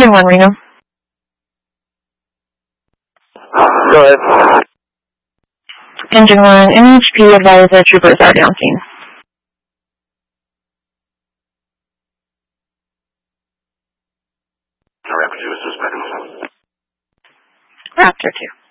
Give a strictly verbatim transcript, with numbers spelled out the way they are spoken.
Engine one, Reno. Go ahead. Engine one, N H P advised that troopers are down scene. Raptor two is suspected. Raptor two.